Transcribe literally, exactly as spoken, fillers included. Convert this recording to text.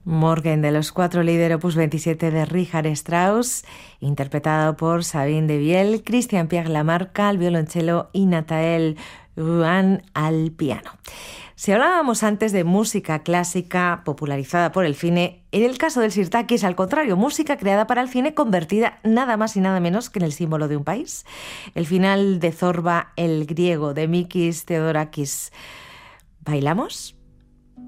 Morgen de los cuatro líder opus veintisiete de Richard Strauss, interpretado por Sabine de Viel, Christian Pierre Lamarca al violonchelo y Nathael Ruan al piano. Si hablábamos antes de música clásica popularizada por el cine, en el caso del sirtaki es al contrario, música creada para el cine convertida nada más y nada menos que en el símbolo de un país. El final de Zorba el griego de Mikis Theodorakis. ¿Bailamos?